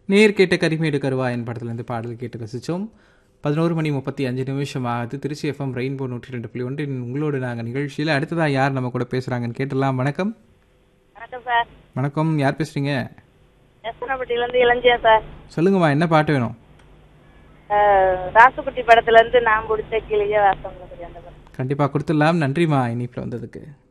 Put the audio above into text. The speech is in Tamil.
நேர் கேட்ட கரிமேடு கருவாயன் படத்துலேருந்து பாடல் கேட்டு ரசித்தோம். 11:35 ஆகுது. திருச்சி எஃப்எம் ரெயின்போ 102.1 உங்களோடு நாங்கள் நிகழ்ச்சியில் அடுத்ததாக யார் நம்ம கூட பேசுகிறாங்கன்னு கேட்டலாம். வணக்கம். வணக்கம் சார். வணக்கம், யார் பேசுகிறீங்க? எஸ்னப்பட்டியிலேருந்து இளஞ்சியா சார். சொல்லுங்கம்மா, என்ன பாட்டு வேணும்? ராசுக்குட்டி படத்துலேருந்து நான் பிடிச்ச கிளிய வாசம். கண்டிப்பாக கொடுத்துடலாம். நன்றிம்மா இனிப்பில் வந்ததுக்கு.